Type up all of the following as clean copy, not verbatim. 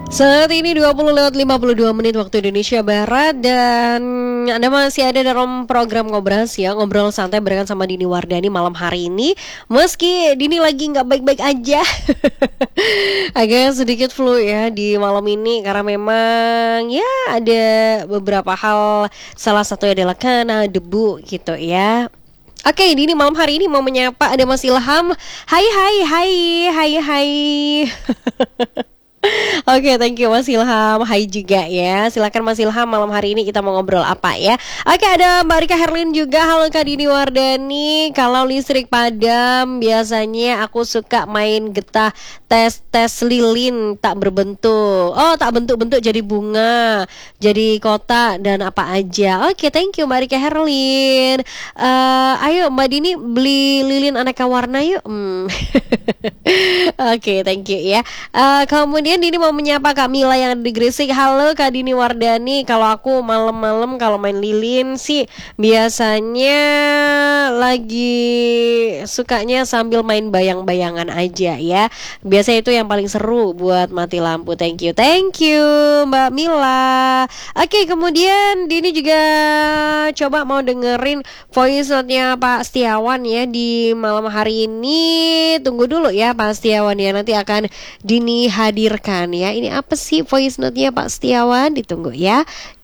Saat ini 20:52 waktu Indonesia Barat. Dan Anda masih ada dalam program Ngobras ya, ngobrol santai barengan sama Dini Wardani malam hari ini. Meski Dini lagi gak baik-baik aja agak sedikit flu ya di malam ini, karena memang ya ada beberapa hal. Salah satu adalah karena debu gitu ya. Oke, Dini malam hari ini mau menyapa ada Mas Ilham. Hai. Oke, thank you Mas Ilham. Hai juga ya. Silakan Mas Ilham, malam hari ini kita mau ngobrol apa ya? Oke, ada Mbak Rika Herlin juga. Halo Kak Dini Wardani. Kalau listrik padam, biasanya aku suka main getah tes lilin tak berbentuk. Oh, tak bentuk-bentuk jadi bunga, jadi kotak dan apa aja. Oke, thank you Mbak Rika Herlin. Ayo Mbak Dini beli lilin aneka warna yuk. Oke, thank you ya. Kemudian Dini mau menyapa Kak Mila yang ada di Gresik. Halo Kak Dini Wardani. Kalau aku malam-malam kalau main lilin sih biasanya lagi sukanya sambil main bayang-bayangan aja ya. Biasanya itu yang paling seru buat mati lampu. Thank you Mbak Mila. Oke, kemudian Dini juga coba mau dengerin voice note-nya Pak Setiawan ya di malam hari ini. Tunggu dulu ya Pak Setiawan ya, nanti akan Dini hadirkan ya. Ini apa sih voice note-nya Pak Setiawan? Ditunggu ya.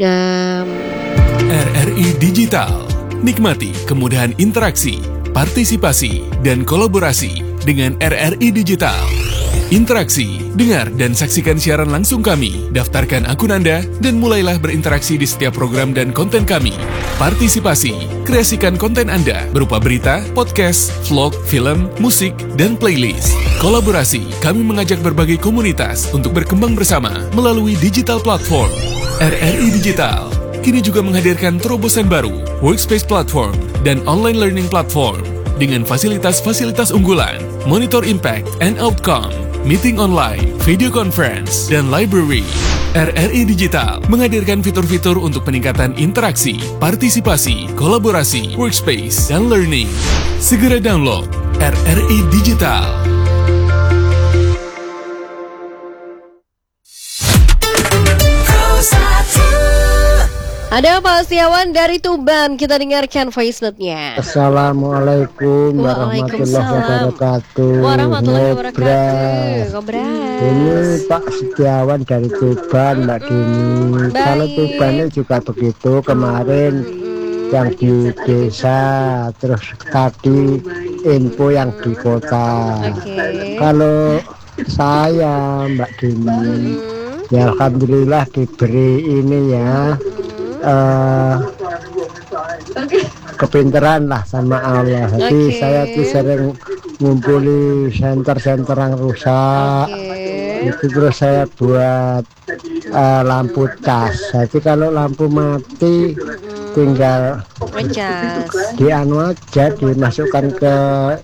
RRI Digital. Nikmati kemudahan interaksi, partisipasi, dan kolaborasi dengan RRI Digital. Interaksi, dengar dan saksikan siaran langsung kami. Daftarkan akun Anda dan mulailah berinteraksi di setiap program dan konten kami. Partisipasi, kreasikan konten Anda berupa berita, podcast, vlog, film, musik, dan playlist. Kolaborasi, kami mengajak berbagai komunitas untuk berkembang bersama melalui digital platform. RRI Digital kini juga menghadirkan terobosan baru, workspace platform, dan online learning platform dengan fasilitas-fasilitas unggulan, monitor impact and outcome, meeting online, video conference, dan library. RRI Digital menghadirkan fitur-fitur untuk peningkatan interaksi, partisipasi, kolaborasi, workspace, dan learning. Segera download RRI Digital. Ada Pak Setiawan dari Tuban, kita dengarkan voice note-nya. Assalamualaikum warahmatullahi wabarakatuh. Warahmatullahi wabarakatuh. Ngobras. Ini Pak Setiawan dari Tuban, Mbak Dini. Kalau Tuban ini juga begitu kemarin yang di desa, terus tadi info yang di kota. Kalau saya Mbak Dini, ya alhamdulillah diberi ini ya. Kepinteran lah sama Allah. Jadi saya tuh sering ngumpuli senter-senter yang rusak. Itu terus saya buat lampu cas. Jadi kalau lampu mati tinggal dianu aja, dimasukkan ke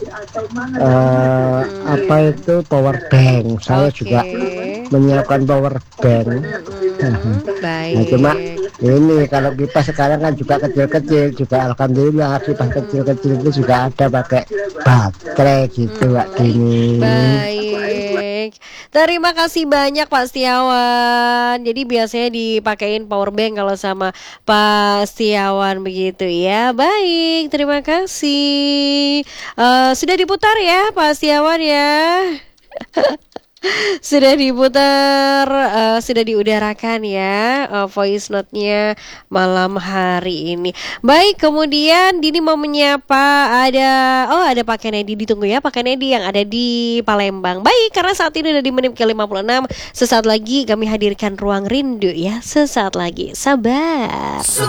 apa itu power bank. Saya juga menyiapkan power bank. Nah, cuma ini kalau kipas sekarang kan juga kecil-kecil, juga alhamdulillah kipas kecil-kecil itu juga ada pakai baterai gitu Mbak Dini. Baik, terima kasih banyak Pak Setiawan. Jadi biasanya dipakein power bank kalau sama Pak Setiawan begitu ya. Baik, terima kasih. Sudah diputar ya Pak Setiawan ya. Sudah diputar, sudah diudarakan ya voice note-nya malam hari ini. Baik, kemudian Dini mau menyapa ada Pak Kennedy. Ditunggu ya Pak Kennedy yang ada di Palembang. Baik, karena saat ini udah di menit ke-56. Sesaat lagi kami hadirkan Ruang Rindu ya. Sesaat lagi, sabar.